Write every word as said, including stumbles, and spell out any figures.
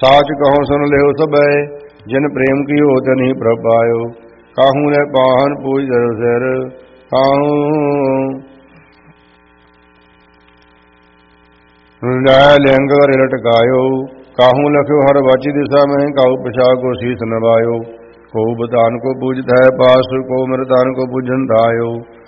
साच कहो सुन लेहो सबे, जिन प्रेम की हो तनि प्रभ पायो। काहू ले पाहन पूज दर सिर, काहू लिंग कर लटकायो। काहू लख्यो हर बच दिशा में, काहू पिछा को शीस नवायो। को बतान को पूजत है पास, को मृतान को पूजन धायो।